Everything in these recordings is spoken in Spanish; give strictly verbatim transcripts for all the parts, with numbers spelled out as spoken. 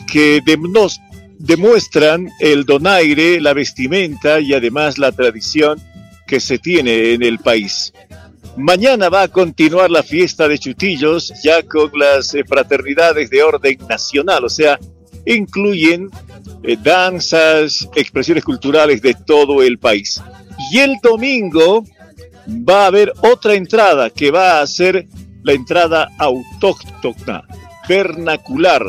que denos, demuestran el donaire, la vestimenta y además la tradición que se tiene en el país. Mañana va a continuar la fiesta de Chutillos ya con las eh, fraternidades de orden nacional, o sea, incluyen eh, danzas, expresiones culturales de todo el país. Y el domingo va a haber otra entrada que va a ser la entrada autóctona, vernacular,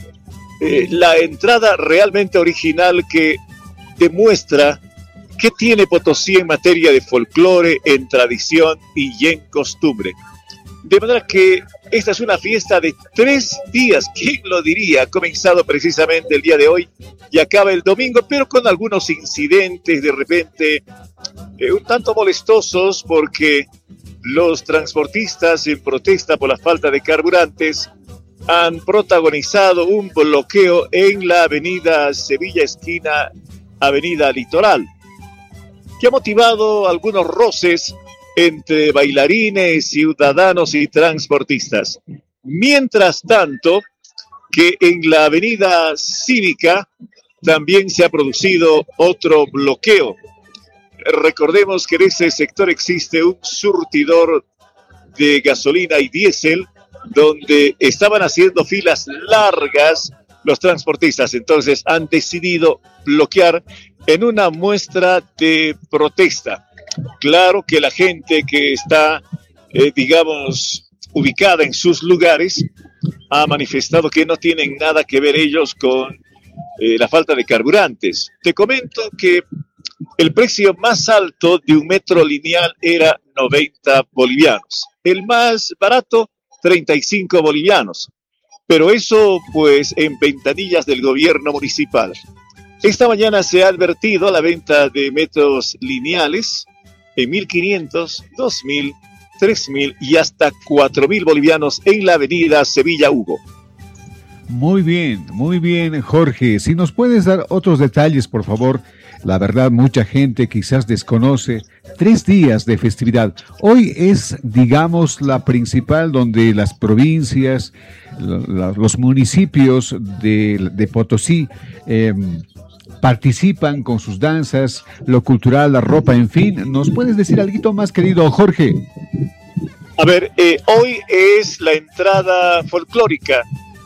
eh, la entrada realmente original que demuestra qué tiene Potosí en materia de folclore, en tradición y en costumbre. De manera que esta es una fiesta de tres días, ¿quién lo diría? Ha comenzado precisamente el día de hoy y acaba el domingo, pero con algunos incidentes de repente eh, un tanto molestosos porque los transportistas en protesta por la falta de carburantes han protagonizado un bloqueo en la avenida Sevilla esquina Avenida Litoral, que ha motivado algunos roces entre bailarines, ciudadanos y transportistas. Mientras tanto, que en la avenida Cívica también se ha producido otro bloqueo. Recordemos que en ese sector existe un surtidor de gasolina y diésel donde estaban haciendo filas largas los transportistas. Entonces han decidido bloquear en una muestra de protesta. Claro que la gente que está, eh, digamos, ubicada en sus lugares ha manifestado que no tienen nada que ver ellos con eh, la falta de carburantes. Te comento que el precio más alto de un metro lineal era noventa bolivianos. El más barato, treinta y cinco bolivianos. Pero eso, pues, en ventanillas del gobierno municipal. Esta mañana se ha advertido la venta de metros lineales en mil quinientos, dos mil, tres mil y hasta cuatro mil bolivianos en la avenida Sevilla Hugo. Muy bien, muy bien, Jorge. Si nos puedes dar otros detalles, por favor. La verdad, mucha gente quizás desconoce. Tres días de festividad. Hoy es, digamos, la principal donde las provincias, la, los municipios de, de Potosí eh, participan con sus danzas, lo cultural, la ropa, en fin. ¿Nos puedes decir algo más, querido Jorge? A ver, eh, hoy es la entrada folclórica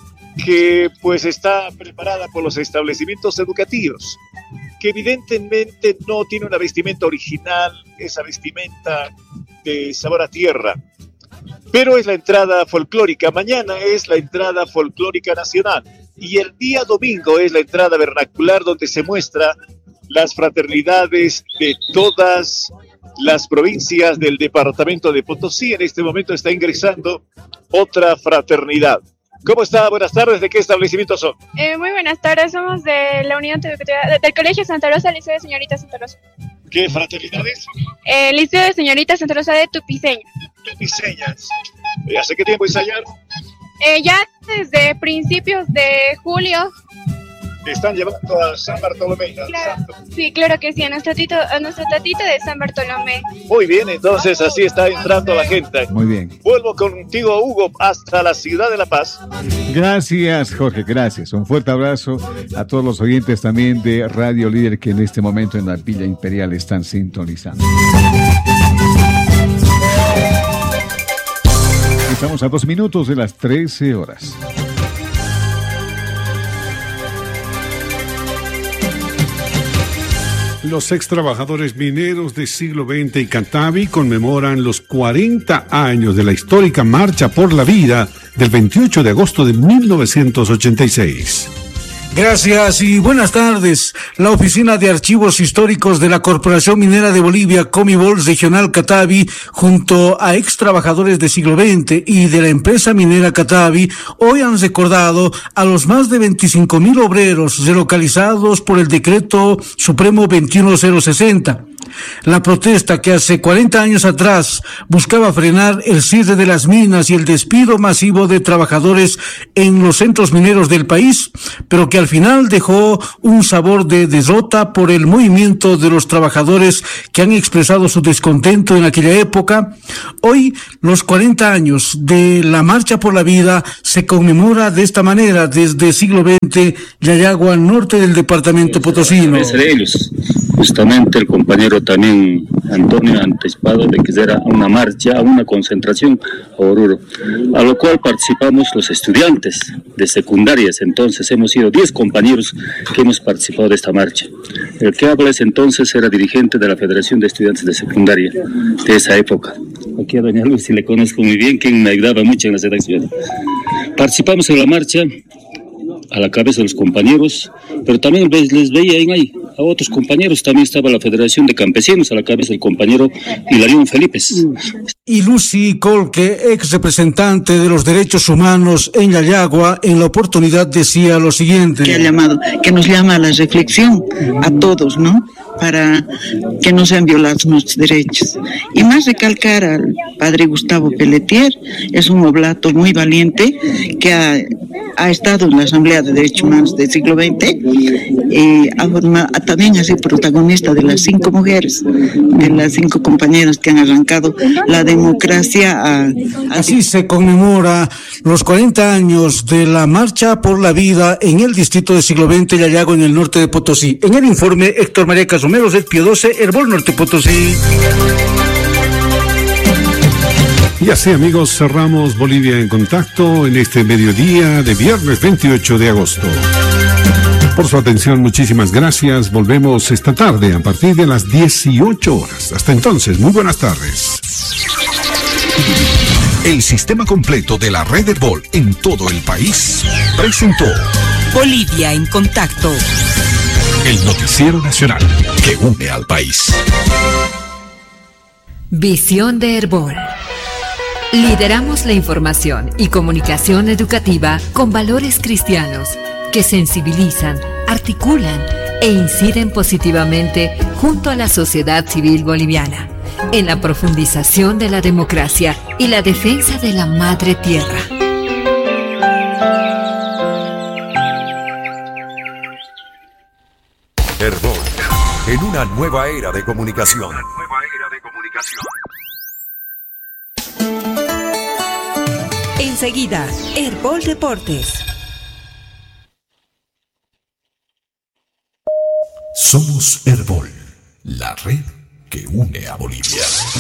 que pues está preparada por los establecimientos educativos, que evidentemente no tiene una vestimenta original, esa vestimenta de sabor a tierra, pero es la entrada folclórica. Mañana es la entrada folclórica nacional y el día domingo es la entrada vernacular donde se muestra las fraternidades de todas las provincias del departamento de Potosí. En este momento está ingresando otra fraternidad. ¿Cómo está? Buenas tardes. ¿De qué establecimiento son? Eh, muy buenas tardes. Somos de la Unión Educativa del Colegio Santa Rosa, Liceo de Señorita Santa Rosa. ¿Qué fraternidad es? Eh, Liceo de Señorita Santa Rosa de Tupiseña. Tupiseñas. ¿Hace qué tiempo ensayaron? Eh, ya desde principios de julio. Están llevando a San Bartolomé. Claro, sí, claro que sí, a nuestro, tito, a nuestro tatito de San Bartolomé. Muy bien, entonces así está entrando la gente. Muy bien. Vuelvo contigo, Hugo, hasta la ciudad de La Paz. Gracias, Jorge, gracias. Un fuerte abrazo a todos los oyentes también de Radio Líder que en este momento en la Villa Imperial están sintonizando. Estamos a dos minutos de las trece horas. Los ex trabajadores mineros del siglo veinte y Catavi conmemoran los cuarenta años de la histórica Marcha por la Vida del veintiocho de agosto de mil novecientos ochenta y seis. Gracias y buenas tardes. La Oficina de Archivos Históricos de la Corporación Minera de Bolivia, Comibol Regional Catavi, junto a ex trabajadores del siglo veinte y de la empresa minera Catavi, hoy han recordado a los más de veinticinco mil obreros relocalizados por el Decreto Supremo veintiuno mil sesenta. La protesta que hace cuarenta años atrás buscaba frenar el cierre de las minas y el despido masivo de trabajadores en los centros mineros del país, pero que al final dejó un sabor de derrota por el movimiento de los trabajadores que han expresado su descontento en aquella época. Hoy, los cuarenta años de la Marcha por la Vida se conmemora de esta manera desde siglo veinte, Yayagua, norte del departamento potosino. De ellos, justamente el compañero también Antonio ha anticipado de que era una marcha, una concentración a Oruro, a lo cual participamos los estudiantes de secundarias. Entonces hemos sido diez compañeros que hemos participado de esta marcha. El que habla es entonces era dirigente de la Federación de Estudiantes de Secundaria de esa época. Aquí a doña Lucy le conozco muy bien, quien me ayudaba mucho en las redacciones. Participamos en la marcha a la cabeza de los compañeros, pero también les, les veía en ahí a otros compañeros. También estaba la Federación de Campesinos a la cabeza del compañero Hilarión Felipe. Y Lucy Colque, ex representante de los derechos humanos en Yayagua, en la oportunidad decía lo siguiente: que ha llamado, que nos llama a la reflexión a todos, ¿no?, para que no sean violados nuestros derechos. Y más recalcar al padre Gustavo Pelletier, es un oblato muy valiente que ha, ha estado en la Asamblea de Derechos Humanos del siglo veinte y ha formado, también ha sido protagonista de las cinco mujeres, de las cinco compañeras que han arrancado la democracia a, a... Así se conmemora los cuarenta años de la Marcha por la Vida en el distrito de siglo veinte, Yayagua, en el norte de Potosí. En el informe, Héctor María Casomero, Red Pío doce, Herbol Norte Potosí. Y así, amigos, cerramos Bolivia en Contacto en este mediodía de viernes veintiocho de agosto. Por su atención, muchísimas gracias. Volvemos esta tarde a partir de las dieciocho horas. Hasta entonces, muy buenas tardes. El sistema completo de la red Herbol en todo el país presentó Bolivia en Contacto, el noticiero nacional que une al país. Visión de Herbol. Lideramos la información y comunicación educativa con valores cristianos que sensibilizan, articulan e inciden positivamente junto a la sociedad civil boliviana en la profundización de la democracia y la defensa de la madre tierra. Herbol, en una nueva era de comunicación. Enseguida, Herbol Deportes. Somos Herbol, la red que une a Bolivia.